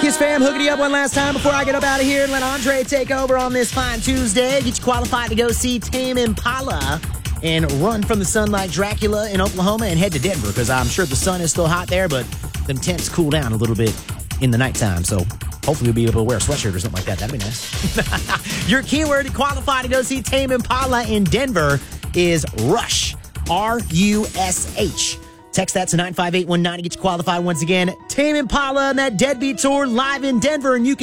Kiss fam, hookity up one last time before I get up out of here and let Andre take over on this fine Tuesday. Get you qualified to go see Tame Impala and run from the sun like Dracula in Oklahoma and head to Denver, because I'm sure the sun is still hot there, but them temps cool down a little bit in the nighttime. So hopefully you'll be able to wear a sweatshirt or something like that. That'd be nice. Your keyword to qualify to go see Tame Impala in Denver is Rush. R-U-S-H. Text that to 95819 to get you qualified once again. Tame Impala and that Deadbeat Tour live in Denver, and you can